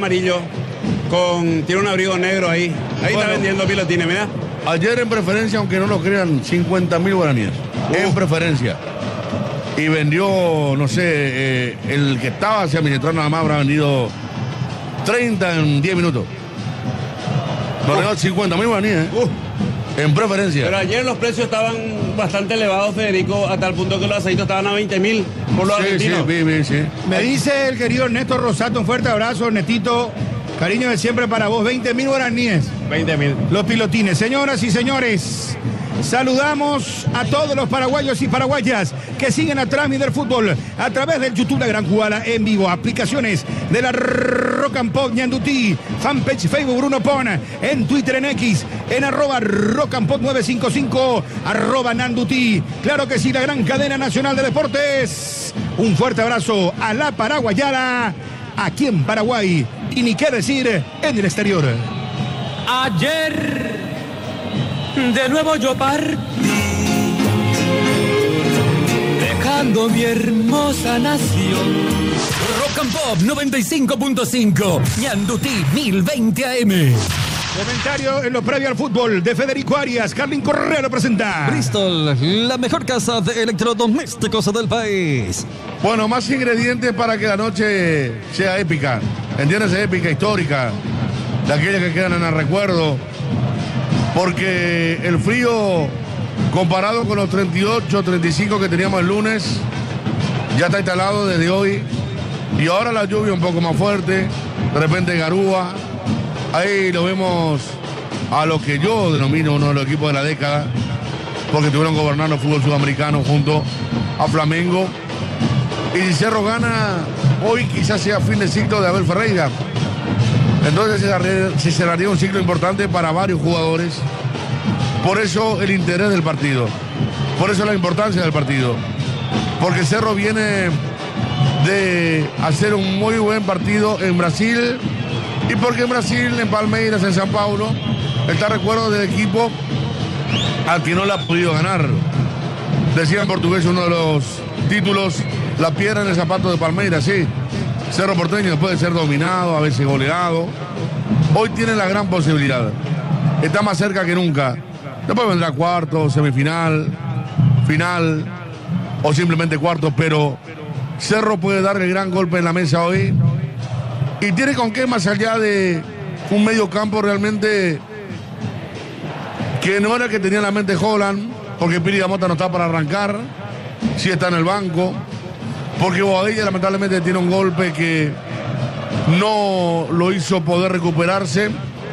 amarillo, tiene un abrigo negro ahí. Ahí está vendiendo pilotines, mira. Ayer en preferencia, aunque no lo crean, 50.000 guaraníes. En preferencia. Y vendió, no sé, el que estaba hacia Minetrán nada más habrá vendido 30 en 10 minutos. No regaló 50.000 guaraníes, en preferencia. Pero ayer los precios estaban bastante elevados, Federico, hasta el punto que los aceitos estaban a 20.000 por los argentinos. Sí. Me dice el querido Ernesto Rosato, un fuerte abrazo, Ernestito. Cariño de siempre para vos, 20.000 guaraníes. 20.000. Los pilotines. Señoras y señores, saludamos a todos los paraguayos y paraguayas que siguen a Transmi del Fútbol a través del YouTube La Gran Jugada en vivo, aplicaciones de la Rock and Pop Ñandutí, fanpage Facebook Bruno Pon, en Twitter, en X, en @Rock and Pop 955, @Nandutí. Claro que sí, la gran cadena nacional de deportes. Un fuerte abrazo a la paraguayada, aquí en Paraguay, y ni qué decir en el exterior. Ayer de nuevo yo partí, dejando mi hermosa nación. Rock and Pop 95.5, Ñandutí 1020 AM. Comentario en lo previo al fútbol de Federico Arias. Carlin Correa lo presenta. Bristol, la mejor casa de electrodomésticos del país. Bueno, más ingredientes para que la noche sea épica. Entiéndase, épica, histórica. De aquellas que quedan en el recuerdo. Porque el frío, comparado con los 38, 35 que teníamos el lunes, ya está instalado desde hoy. Y ahora la lluvia un poco más fuerte. De repente garúa. Ahí lo vemos a lo que yo denomino uno de los equipos de la década, porque estuvieron gobernando el fútbol sudamericano junto a Flamengo. Y si Cerro gana, hoy quizás sea fin de ciclo de Abel Ferreira. Entonces se cerraría un ciclo importante para varios jugadores. Por eso el interés del partido. Por eso la importancia del partido. Porque Cerro viene de hacer un muy buen partido en Brasil. Y porque en Brasil, en Palmeiras, en San Paulo, está recuerdo del equipo al que no le ha podido ganar. Decía en portugués uno de los títulos, la piedra en el zapato de Palmeiras, sí. Cerro Porteño puede ser dominado, a veces goleado. Hoy tiene la gran posibilidad. Está más cerca que nunca. Después vendrá cuarto, semifinal, final o simplemente cuarto, pero Cerro puede dar el gran golpe en la mesa hoy. Y tiene con qué, más allá de un medio campo realmente que no era el que tenía en la mente Holland, porque Piri Gamota no está para arrancar, sí está en el banco, porque Bobadilla lamentablemente tiene un golpe que no lo hizo poder recuperarse.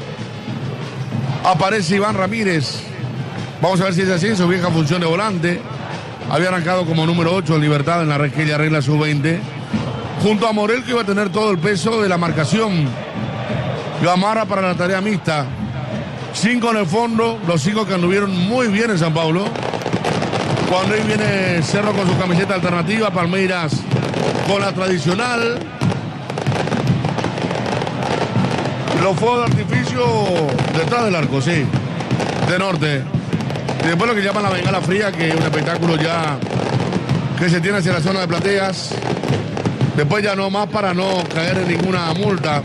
Aparece Iván Ramírez, vamos a ver si es así en su vieja función de volante. Había arrancado como número 8 en Libertad en la aquella regla sub-20. Junto a Morel, que iba a tener todo el peso de la marcación. Gamarra para la tarea mixta. 5 en el fondo, los 5 que anduvieron muy bien en San Paulo. Cuando ahí viene Cerro con su camiseta alternativa, Palmeiras con la tradicional. Los fuegos de artificio detrás del arco, sí, de norte. Y después lo que llaman la bengala fría, que es un espectáculo ya que se tiene hacia la zona de plateas. Después ya no más para no caer en ninguna multa.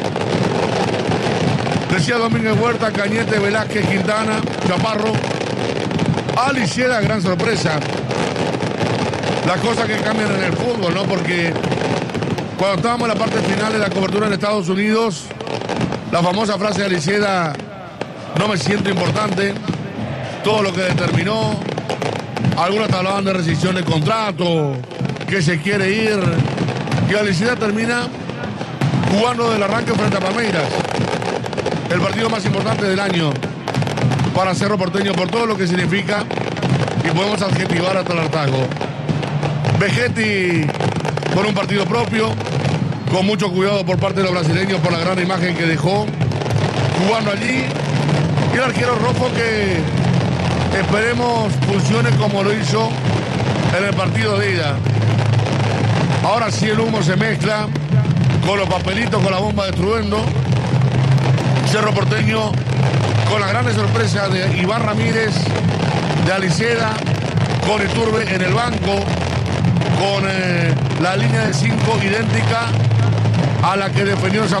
Decía Domínguez Huerta, Cañete, Velázquez, Quintana, Chaparro. Alicieda, gran sorpresa. Las cosas que cambian en el fútbol, ¿no? Porque cuando estábamos en la parte final de la cobertura en Estados Unidos, la famosa frase de Alicieda, no me siento importante, todo lo que determinó. Algunos hablaban de rescisión de contrato, que se quiere ir. Y Alicieda termina jugando del arranque frente a Palmeiras. El partido más importante del año para Cerro Porteño por todo lo que significa, y podemos adjetivar hasta el hartazgo. Vegetti con un partido propio, con mucho cuidado por parte de los brasileños por la gran imagen que dejó jugando allí. Y el arquero Rojo, que esperemos funcione como lo hizo en el partido de ida. Ahora sí el humo se mezcla con los papelitos, con la bomba de estruendo. Cerro Porteño con la gran sorpresa de Iván Ramírez, de Alicieda, con Iturbe en el banco, con la línea de 5 idéntica a la que defendió San